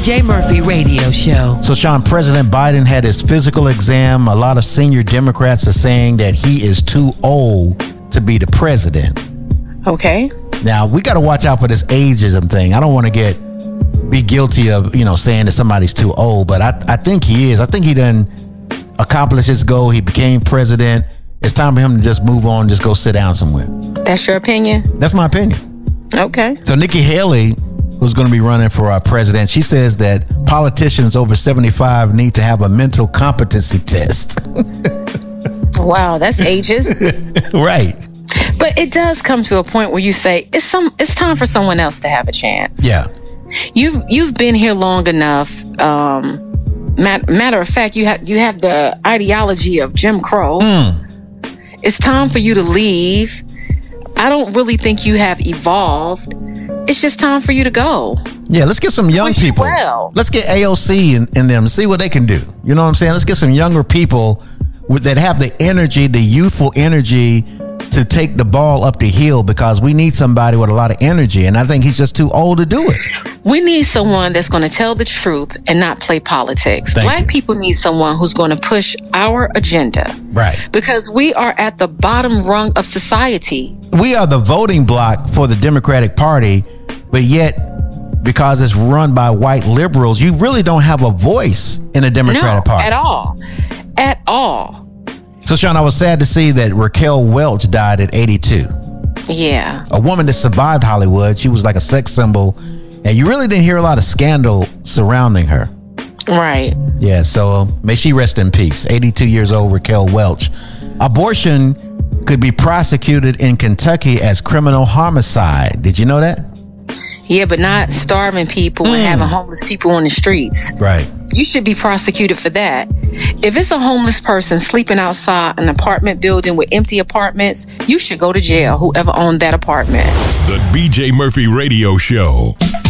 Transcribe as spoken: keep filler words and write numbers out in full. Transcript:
J Murphy Radio Show. So, Sean, President Biden had his physical exam. A lot of senior Democrats are saying that he is too old to be the president. Okay. Now, we got to watch out for this ageism thing. I don't want to get be guilty of, you know, saying that somebody's too old, but I, I think he is. I think he done accomplished his goal. He became president. It's time for him to just move on, just go sit down somewhere. That's your opinion? That's my opinion. Okay. So Nikki Haley, who's going to be running for our president, she says that politicians over seventy-five need to have a mental competency test. Wow, that's ages. Right. But it does come to a point where you say it's some. It's time for someone else to have a chance. Yeah. You've you've been here long enough. Um, mat- matter of fact, you have you have the ideology of Jim Crow. Mm. It's time for you to leave. I don't really think you have evolved. It's just time for you to go. Yeah, let's get some young Wish you people. well. Let's get A O C in, in them, see what they can do. You know what I'm saying? Let's get some younger people with, that have the energy, the youthful energy to take the ball up the hill, because we need somebody with a lot of energy, and I think he's just too old to do it. We need someone that's going to tell the truth and not play politics. Thank Black you. people need someone who's going to push our agenda. Right. Because we are at the bottom rung of society. We are the voting bloc for the Democratic Party, but yet, because it's run by white liberals, you really don't have a voice in the Democratic no, Party. at all. At all. So, Sean, I was sad to see that Raquel Welch died at eighty-two. Yeah. A woman that survived Hollywood. She was like a sex symbol, and you really didn't hear a lot of scandal surrounding her. Right. Yeah, so uh, may she rest in peace. eighty-two years old, Raquel Welch. Abortion could be prosecuted in Kentucky as criminal homicide. Did you know that? Yeah, but not starving people Mm. and having homeless people on the streets. Right. You should be prosecuted for that. If it's a homeless person sleeping outside an apartment building with empty apartments, you should go to jail, whoever owned that apartment. The B J Murphy Radio Show.